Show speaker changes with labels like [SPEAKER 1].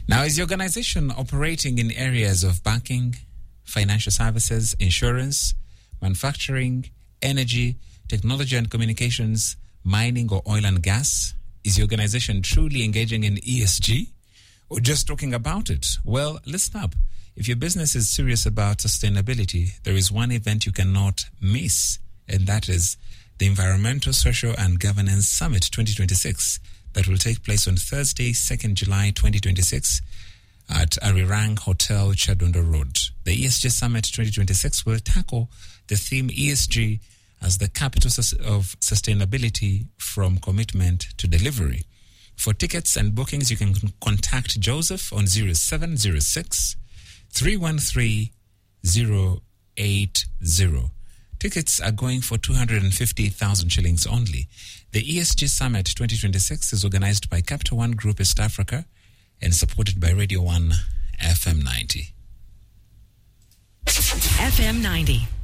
[SPEAKER 1] Now, is the organization operating in areas of banking, financial services, insurance, manufacturing, energy, technology and communications, mining, or oil and gas? Is the organization truly engaging in ESG or just talking about it? Well, listen up. If your business is serious about sustainability, there is one event you cannot miss, and that is the Environmental, Social and Governance Summit 2026 that will take place on Thursday, 2nd July 2026 at Arirang Hotel, Chadondo Road. The ESG Summit 2026 will tackle the theme ESG as the capital of sustainability from commitment to delivery. For tickets and bookings, you can contact Joseph on 0706 313 080. Tickets are going for 250,000 shillings only. The ESG Summit 2026 is organized by Capital One Group East Africa and supported by Radio 1 FM 90.
[SPEAKER 2] FM 90.